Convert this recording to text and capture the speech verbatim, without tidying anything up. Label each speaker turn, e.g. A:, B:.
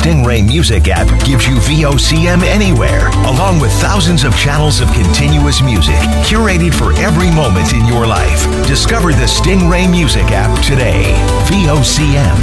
A: Stingray Music app gives you V O C M anywhere, along with thousands of channels of continuous music, curated for every moment in your life. Discover the Stingray Music app today. V O C M.